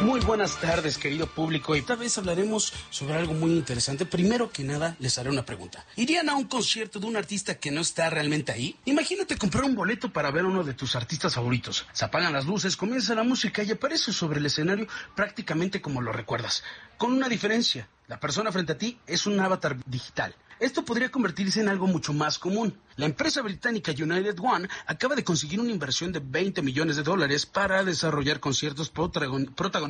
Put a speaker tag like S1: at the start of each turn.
S1: Muy buenas tardes, querido público. Y esta vez hablaremos sobre algo muy interesante. Primero que nada, les haré una pregunta. ¿Irían a un concierto de un artista que no está realmente ahí? Imagínate comprar un boleto para ver a uno de tus artistas favoritos. Se apagan las luces, comienza la música y aparece sobre el escenario prácticamente como lo recuerdas. Con una diferencia. La persona frente a ti es un avatar digital. Esto podría convertirse en algo mucho más común. La empresa británica United One acaba de conseguir una inversión de $20 millones para desarrollar conciertos protagonizados